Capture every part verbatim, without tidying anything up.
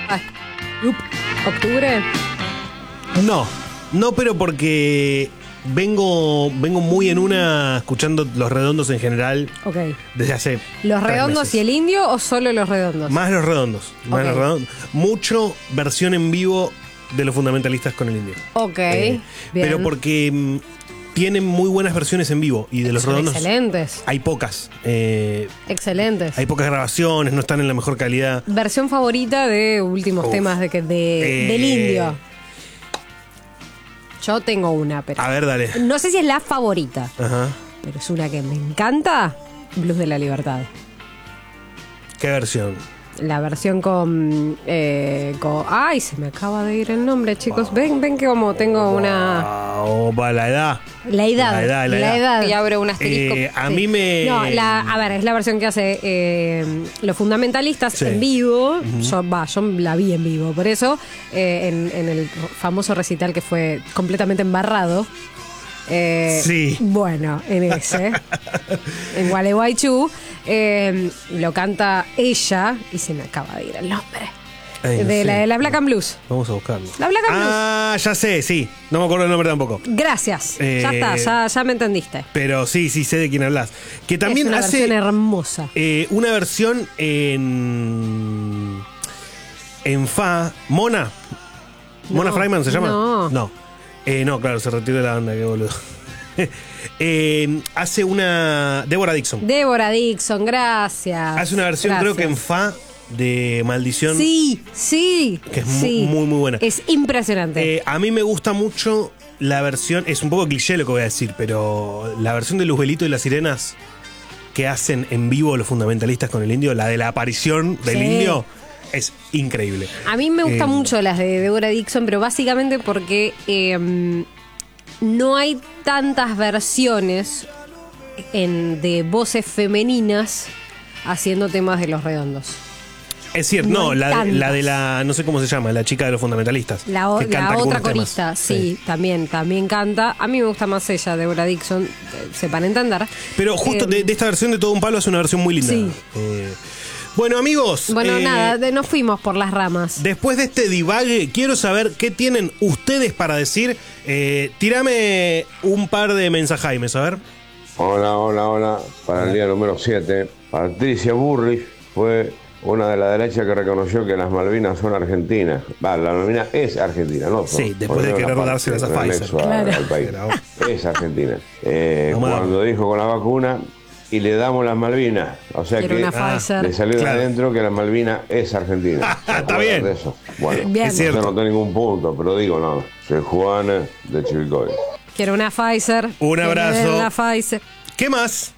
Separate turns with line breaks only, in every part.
Ay, up, ¿octubre?
No, no, pero porque vengo, vengo muy en una escuchando Los Redondos en general.
Ok.
Desde hace.
¿Los
tres
Redondos
meses.
y el Indio o solo Los Redondos?
Más Los Redondos. Más
Ok.
Los Redondos. Mucho versión en vivo de Los Fundamentalistas con el Indio.
Ok,
Eh,
bien.
Pero porque mm, tienen muy buenas versiones en vivo y de Los
Son
Redondos
excelentes.
hay pocas. Eh,
Excelentes.
hay pocas grabaciones, no están en la mejor calidad.
Versión favorita de últimos
Uf.
temas de, que- de
Eh.
del Indio. Yo tengo una, pero
A ver, dale.
no sé si es la favorita,
Ajá.
pero es una que me encanta. Blues de la Libertad.
¿Qué versión?
La versión con, eh, con... Ay, se me acaba de ir el nombre, chicos. Ven, ven que como tengo una...
Oh, para la edad.
La edad.
La edad, la edad.
Y abro un asterisco.
Eh, a
Sí.
mí me.
No, la, a ver, es la versión que hace eh, Los Fundamentalistas
Sí.
en vivo. Yo, va, yo la vi en vivo. Por eso, eh, en, en el famoso recital que fue completamente embarrado. Eh,
Sí.
Bueno, en ese. En Gualeguaychú. Eh, lo canta ella. Y se me acaba de ir el nombre.
Ay, no
de,
sé.
la, de la Black and Blues.
Vamos a buscarlo.
La Black and Blues.
Ah, ya sé, sí. No me acuerdo el nombre tampoco.
Gracias.
Eh,
ya está, ya, ya me entendiste.
Pero sí, sí, sé de quién hablas. Que también
es una
hace
versión hermosa.
eh, una versión en. En Fa. Mona. Mona
No,
Freiman se llama.
no.
No. Eh, no, claro, se retiró de la banda, qué boludo. Eh, hace una. Débora Dixon.
Débora Dixon, gracias.
Hace una versión, creo que en
Gracias.
Fa, de Maldición.
Sí, sí.
Que es mu-
sí.
muy, muy buena.
Es impresionante.
Eh, a mí me gusta mucho la versión, es un poco cliché lo que voy a decir, pero la versión de Luzbelito y las Sirenas que hacen en vivo Los Fundamentalistas con el Indio, la de la aparición del
Sí.
Indio, es increíble.
A mí me gustan
eh,
mucho las de Débora Dixon, pero básicamente porque eh, no hay tantas versiones en, de voces femeninas haciendo temas de Los Redondos.
Es cierto,
no
no,
hay
la, de-
tantas.
la de la, no sé cómo se llama, la chica de Los Fundamentalistas.
La, o-
que
la
canta
otra
algunos temas.
corista, sí, también, también canta. A mí me gusta más ella, Débora Dixon, eh, sepan entender.
Pero justo
Eh,
de, de esta versión de Todo un Palo es una versión muy linda.
Sí.
Eh, bueno, amigos.
Bueno,
eh,
nada, de- nos fuimos por las ramas.
Después de este divague, quiero saber qué tienen ustedes para decir. Eh, tírame un par de mensajaimes, a ver.
Hola, hola, hola. Para el día número siete, Patricia Burrich fue una de la derecha que reconoció que las Malvinas son argentinas. Va, la Malvinas es argentina, ¿no? Son-
Sí, después de
porque
querer
una
dárselas a
parte,
Pfizer.
anexo a-
Claro.
al país.
Claro.
Es argentina. Eh,
Vamos a darle.
cuando dijo con la vacuna y le damos las Malvinas. O sea
Quiero
que
una
Ah,
Pfizer.
le salió
Claro.
de adentro que la Malvina es argentina. ¿Se
Está
acuerdan
bien.
de eso? Bueno,
Bien.
Es
no
cierto.
se anotó ningún punto, pero digo, no. Soy Juana de Chivilcoy.
Quiero una Pfizer.
Un
Que me
abrazo.
den Una Pfizer.
¿Qué más?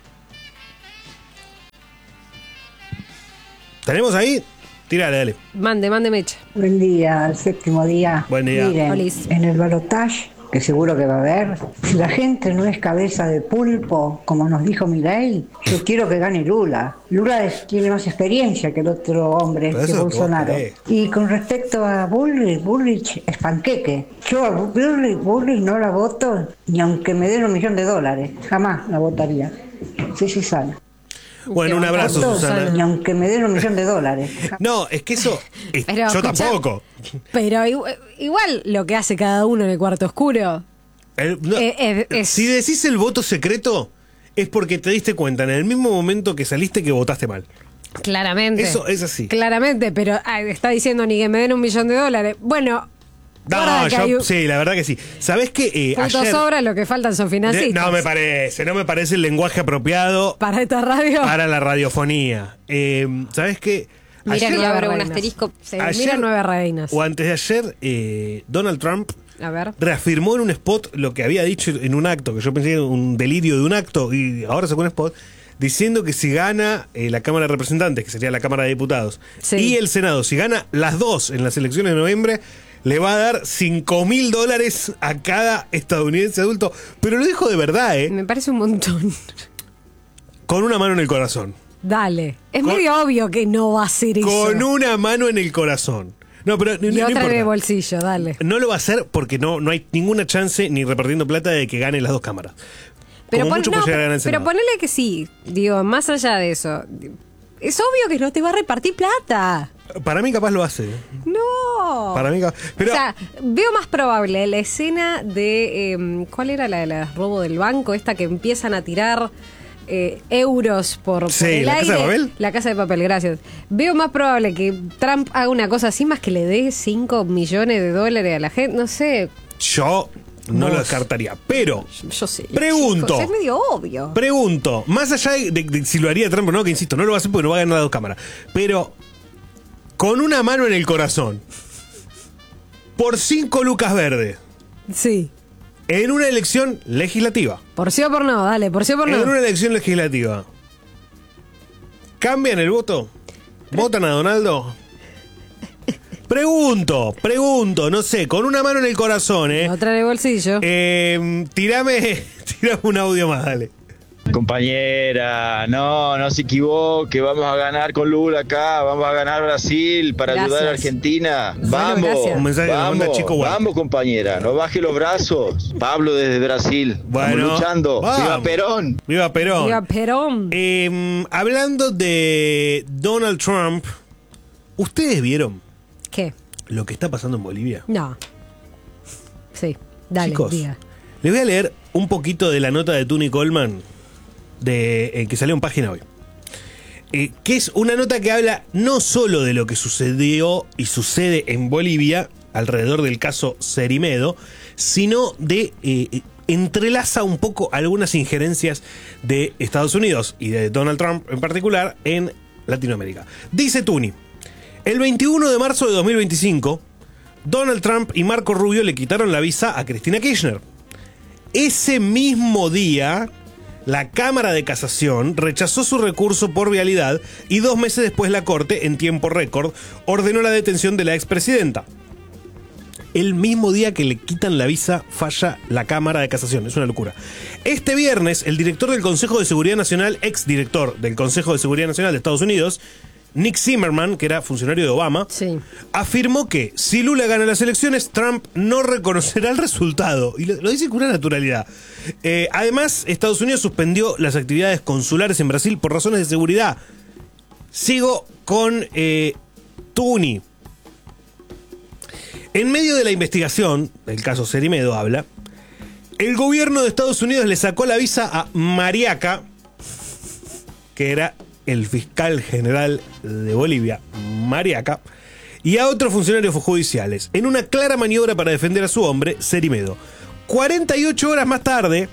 ¿Tenemos ahí? Tírale, dale.
Mande, mande mecha.
Buen día, el séptimo día.
Buen día.
Miren,
Olis.
en el balotaje, que seguro que va a haber, si la gente no es cabeza de pulpo, como nos dijo Milei, yo quiero que gane Lula. Lula es- tiene más experiencia que el otro hombre,
Pero
que
eso es lo que vos
Bolsonaro.
creés.
Y con respecto a Bullrich, Bullrich es panqueque. Yo a Bullrich, Bullrich no la voto ni aunque me den un millón de dólares. Jamás la votaría. Sí, sí, sana.
Bueno, un abrazo,
Voto,
Susana.
Ni aunque me den un millón de dólares.
No, es que eso. es-
Pero,
yo
escucha-
tampoco.
Pero igu- igual lo que hace cada uno en el cuarto oscuro.
El- no,
Eh, eh, es-
Si decís el voto secreto, es porque te diste cuenta en el mismo momento que saliste que votaste mal.
Claramente.
Eso es así.
Claramente, pero ay, está diciendo ni que me den un millón de dólares. Bueno, guarda
No,
que hay
yo,
un-
sí, la verdad que sí. ¿Sabés qué? Eh,
puntos
ayer.
sobra, lo que faltan son
de-
financistas.
no me parece, no me parece el lenguaje apropiado
Para esta radio.
para la radiofonía. Eh, ¿Sabés qué?
Mira,
Ayer-
y
nueve
abro un
reinas.
asterisco.
Sí,
ayer-
mira nueve reinas.
o antes de ayer, eh, Donald Trump
A ver.
reafirmó en un spot lo que había dicho en un acto, que yo pensé que era un delirio de un acto, y ahora sacó un spot, diciendo que si gana eh, la Cámara de Representantes, que sería la Cámara de Diputados,
Sí.
y el Senado, si gana las dos en las elecciones de noviembre, le va a dar cinco mil dólares a cada estadounidense adulto. Pero lo dijo de verdad, ¿eh?
Me parece un montón.
Con una mano en el corazón.
Dale. Es
Con-
medio obvio que no va a ser eso.
Con una mano en el corazón. No, pero no,
y
no
otra
importa.
en el bolsillo, dale.
No lo va a hacer porque no, no hay ninguna chance ni repartiendo plata de que gane las dos cámaras.
Pero,
Como
pon-
mucho
no,
puede llegar a ganar el
pero
Senado.
ponele que sí. Digo, más allá de eso. Es obvio que no te va a repartir plata.
Para mí capaz lo hace.
No.
Para mí capaz. Pero,
o sea, veo más probable la escena de... Eh, ¿cuál era la de la robo del banco? Esta que empiezan a tirar eh, euros por,
sí,
por el
¿la
aire.
Casa de Papel?
La Casa de Papel, gracias. Veo más probable que Trump haga una cosa así más que le dé cinco millones de dólares a la gente. No sé.
Yo no
Vos.
lo descartaría. Pero,
Yo, yo sé.
pregunto.
Chicos, es medio obvio.
Pregunto, más allá de, de- de si lo haría Trump o no, que insisto, no lo va a hacer porque no va a ganar las dos cámaras. Pero, con una mano en el corazón, por cinco lucas verdes,
Sí.
en una elección legislativa.
Por sí o por no, dale, por sí o por no.
En una elección legislativa. ¿Cambian el voto? ¿Votan a Donaldo? Pregunto, pregunto, no sé, con una mano en el corazón, ¿eh?
Otra en el bolsillo.
Eh, tirame, tirame un audio más, dale.
Compañera, no, no se equivoque, vamos a ganar con Lula acá, vamos a ganar Brasil para
Gracias.
ayudar a Argentina.
Bueno,
Vamos,
gracias.
Un mensaje que nos
vamos,
manda Chico Huerta.
vamos compañera, no baje los brazos. Pablo desde Brasil,
Bueno,
estamos luchando.
vamos.
¡Viva Perón!
Viva Perón.
Viva Perón.
Eh, hablando de Donald Trump, ¿ustedes vieron
¿Qué?
lo que está pasando en Bolivia?
No. Sí, dale,
Chicos,
diga.
les voy a leer un poquito de la nota de Tuni Coleman de, eh, que salió en Página Hoy. Eh, que es una nota que habla no solo de lo que sucedió y sucede en Bolivia alrededor del caso Cerimedo, sino de... Eh, entrelaza un poco algunas injerencias de Estados Unidos y de Donald Trump en particular en Latinoamérica. Dice Tuni: el veintiuno de marzo de dos mil veinticinco, Donald Trump y Marco Rubio le quitaron la visa a Cristina Kirchner. Ese mismo día, la Cámara de Casación rechazó su recurso por vialidad y dos meses después la Corte, en tiempo récord, ordenó la detención de la expresidenta. El mismo día que le quitan la visa, falla la Cámara de Casación. Es una locura. Este viernes, el director del Consejo de Seguridad Nacional, ex director del Consejo de Seguridad Nacional de Estados Unidos, Nick Zimmerman, que era funcionario de Obama,
Sí.
afirmó que si Lula gana las elecciones, Trump no reconocerá el resultado. Y lo, lo dice con una naturalidad. Eh, además, Estados Unidos suspendió las actividades consulares en Brasil por razones de seguridad. Sigo con eh, Tuni. En medio de la investigación del caso Cerimedo, habla, el gobierno de Estados Unidos le sacó la visa a Mariaca, que era el fiscal general de Bolivia, Mariaca, y a otros funcionarios judiciales, en una clara maniobra para defender a su hombre, Cerimedo. cuarenta y ocho horas más tarde,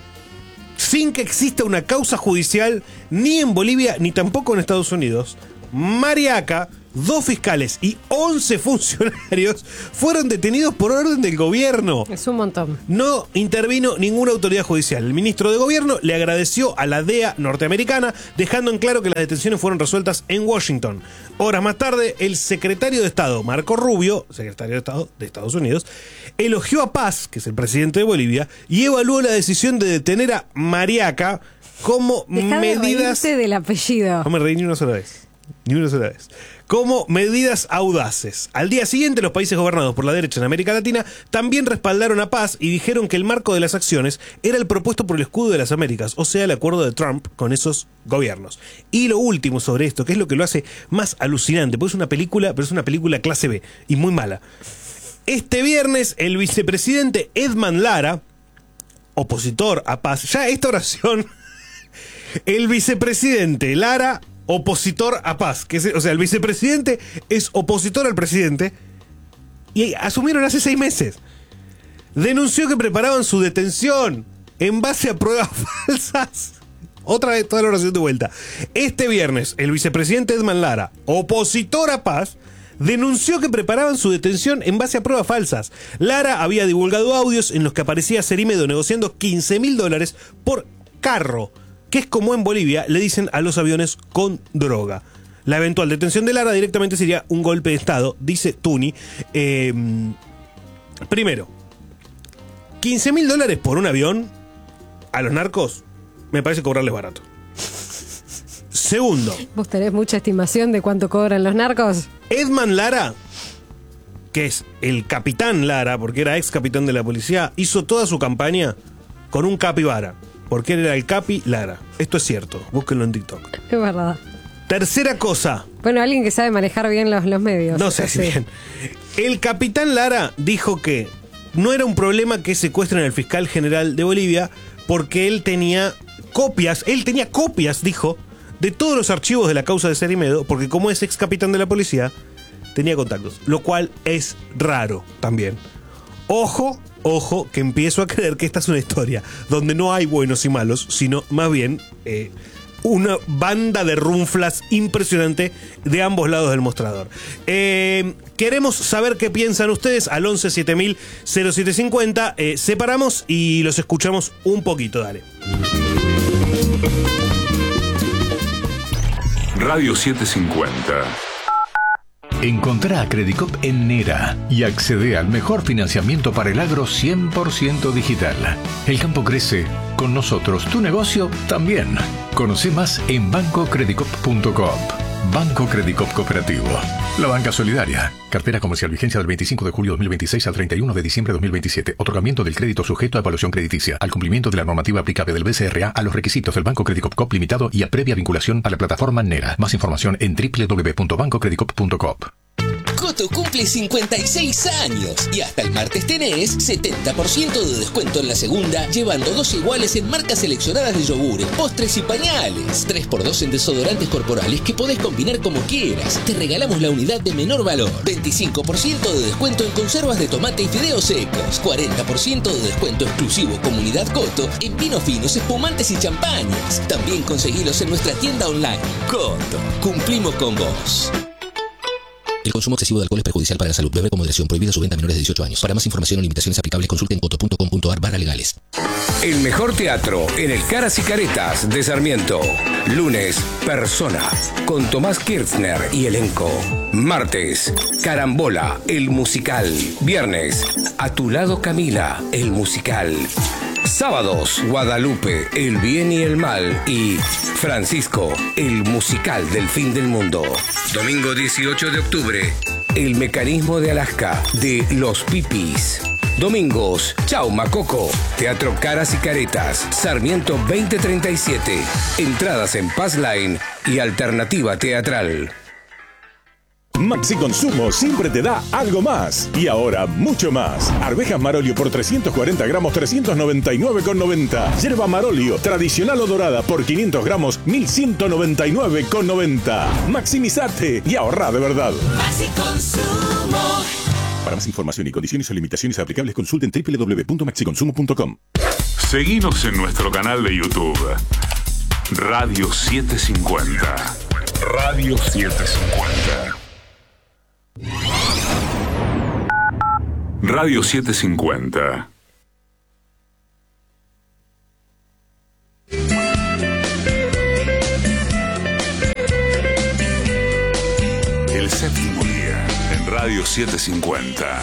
sin que exista una causa judicial ni en Bolivia ni tampoco en Estados Unidos, Mariaca, dos fiscales y once funcionarios fueron detenidos por orden del gobierno.
Es un montón.
No intervino ninguna autoridad judicial. El ministro de Gobierno le agradeció a la D E A norteamericana, dejando en claro que las detenciones fueron resueltas en Washington. Horas más tarde, el secretario de Estado, Marco Rubio, secretario de Estado de Estados Unidos, elogió a Paz, que es el presidente de Bolivia, y evaluó la decisión de detener a Mariaca como
Dejá de
medidas...
reírte del apellido.
No me reí ni una sola vez. Ni una sola vez. Como medidas audaces. Al día siguiente, los países gobernados por la derecha en América Latina también respaldaron a Paz y dijeron que el marco de las acciones era el propuesto por el escudo de las Américas, o sea, el acuerdo de Trump con esos gobiernos. Y lo último sobre esto, que es lo que lo hace más alucinante, porque es una película, pero es una película clase B y muy mala. Este viernes, el vicepresidente Edman Lara, opositor a Paz, ya esta oración, el vicepresidente Lara, opositor a Paz, que es, o sea, el vicepresidente es opositor al presidente y asumieron hace seis meses. Denunció que preparaban su detención en base a pruebas falsas. Otra vez, toda la oración de vuelta. Este viernes, el vicepresidente Edman Lara, opositor a Paz, denunció que preparaban su detención en base a pruebas falsas. Lara había divulgado audios en los que aparecía Cerimedo negociando quince mil dólares por carro, que es como en Bolivia le dicen a los aviones con droga. La eventual detención de Lara directamente sería un golpe de Estado, dice Tuni. Eh, primero, quince mil dólares por un avión a los narcos me parece cobrarles barato. Segundo,
¿Vos tenés mucha estimación de cuánto cobran los narcos?
Edman Lara, que es el capitán Lara, porque era ex capitán de la policía, hizo toda su campaña con un capibara. Porque él era el Capi Lara. Esto es cierto. Búsquenlo en TikTok.
Es verdad.
Tercera cosa.
Bueno, alguien que sabe manejar bien los, los medios.
No sé si
sí.
bien. El capitán Lara dijo que no era un problema que secuestren al fiscal general de Bolivia porque él tenía copias, él tenía copias, dijo, de todos los archivos de la causa de Cerimedo, porque como es ex capitán de la policía, tenía contactos, lo cual es raro también. Ojo, ojo, que empiezo a creer que esta es una historia donde no hay buenos y malos, sino más bien eh, una banda de runflas impresionante de ambos lados del mostrador. Eh, queremos saber qué piensan ustedes al once siete mil cero siete cincuenta. Eh, separamos y los escuchamos un poquito, dale.
Radio setecientos cincuenta.
Encontrá a Credicop en Nera y accede al mejor financiamiento para el agro cien por ciento digital. El campo crece, con nosotros tu negocio también. Conoce más en banco credicop punto coop. Banco Credicop Cooperativo. La banca solidaria. Cartera comercial, vigencia del veinticinco de julio de dos mil veintiséis al treinta y uno de diciembre de dos mil veintisiete. Otorgamiento del crédito sujeto a evaluación crediticia. Al cumplimiento de la normativa aplicable del B C R A a los requisitos del Banco Credicop Coop Limitado y a previa vinculación a la plataforma Nera. Más información en doble u doble u doble u punto banco credicop punto coop.
Coto cumple cincuenta y seis años y hasta el martes tenés setenta por ciento de descuento en la segunda, llevando dos iguales en marcas seleccionadas de yogures, postres y pañales. tres por dos en desodorantes corporales que podés combinar como quieras. Te regalamos la unidad de menor valor. veinticinco por ciento de descuento en conservas de tomate y fideos secos. cuarenta por ciento de descuento exclusivo Comunidad Coto en vinos finos, espumantes y champañas. También conseguilos en nuestra tienda online. Coto, cumplimos con vos. El consumo excesivo de alcohol es perjudicial para la salud. Beber con moderación. Prohibida su venta a menores de dieciocho años. Para más información o limitaciones aplicables, consulten coto punto com punto ar barra legales.
El mejor teatro en el Caras y Caretas de Sarmiento. Lunes, Persona, con Tomás Kirchner y elenco. Martes, Carambola, el musical. Viernes, A tu lado Camila, el musical. Sábados, Guadalupe, el bien y el mal. Y Francisco, el musical del fin del mundo. Domingo dieciocho de octubre, El mecanismo de Alaska, de Los Pipis. Domingos, Chau Macoco, Teatro Caras y Caretas, Sarmiento veinte treinta y siete. Entradas en Passline y Alternativa Teatral.
Maxi Consumo siempre te da algo más. Y ahora, mucho más. Arvejas Marolio por trescientos cuarenta gramos, trescientos noventa y nueve con noventa. Yerba Marolio, tradicional o dorada, por quinientos gramos, mil ciento noventa y nueve con noventa. Maximizate y ahorra de verdad.
Maxi Consumo.
Para más información y condiciones o limitaciones aplicables, consulten doble u doble u doble u punto maxi consumo punto com.
Seguinos en nuestro canal de YouTube. Radio setecientos cincuenta. Radio setecientos cincuenta. Radio setecientos cincuenta. El séptimo día en Radio setecientos cincuenta.